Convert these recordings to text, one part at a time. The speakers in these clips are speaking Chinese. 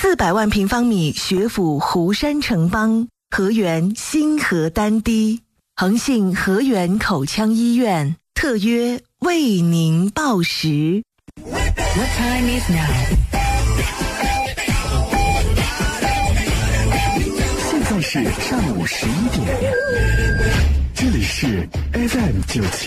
400万平方米学府湖山城邦，河源新河丹堤，恒信河源口腔医院特约为您报时。 What time is now? 现在是上午11点。这里是 FM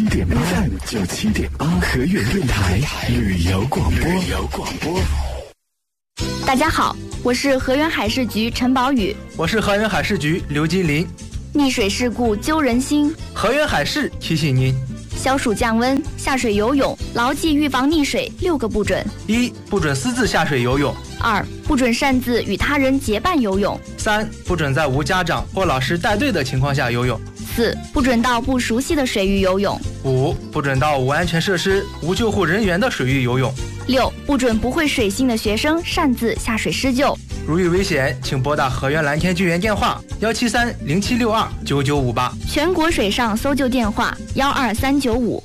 97.8河源电台旅游广播。 大家好，我是河源海事局陈宝宇。 我是河源海事局刘金林。 溺水事故揪人心， 河源海事提醒您： 消暑降温，下水游泳，牢记预防溺水6个不准。 1. 不准私自下水游泳。 2. 不准擅自与他人结伴游泳。 3. 不准在无家长或老师带队的情况下游泳。 4. 不准到不熟悉的水域游泳。 5. 不准到无安全设施、无救护人员的水域游泳。 6. 不准不会水性的学生擅自下水施救。 如遇危险，请拨打河源蓝天救援电话17307629958， 全国水上搜救电话12395。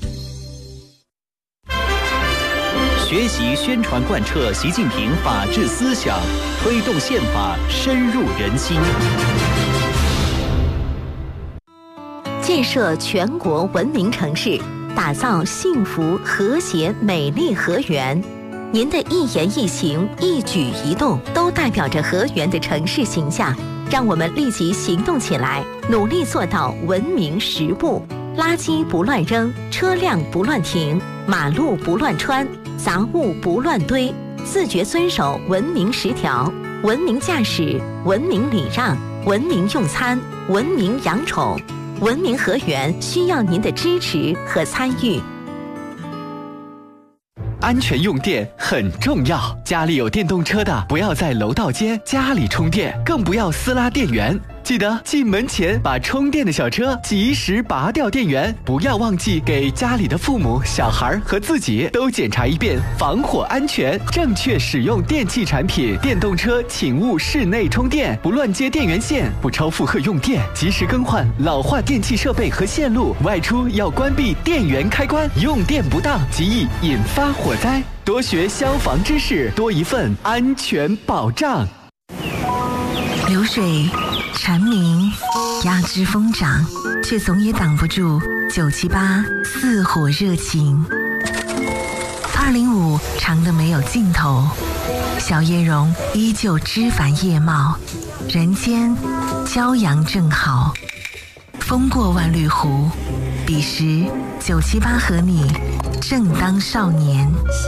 学习宣传贯彻习近平法治思想，推动宪法深入人心。 建设全国文明城市，打造幸福和谐美丽河源。您的一言一行、一举一动都代表着河源的城市形象。让我们立即行动起来，努力做到文明10不：垃圾不乱扔，车辆不乱停，马路不乱穿，杂物不乱堆，自觉遵守文明10条，文明驾驶，文明礼让，文明用餐，文明养宠。文明河源需要您的支持和参与。 安全用电很重要，家里有电动车的不要在楼道间家里充电，更不要私拉电源。记得进门前把充电的小车及时拔掉电源，不要忘记给家里的父母、小孩和自己都检查一遍防火安全，正确使用电器产品。电动车请勿室内充电，不乱接电源线，不超负荷用电，及时更换老化电器设备和线路。外出要关闭电源开关，用电不当极易引发火灾。多学消防知识，多一份安全保障。 流水蝉鸣，压枝疯长，却总也挡不住978似火热情。205长得没有尽头，小叶榕依旧枝繁叶茂，人间骄阳正好。风过万绿湖，彼时978和你正当少年。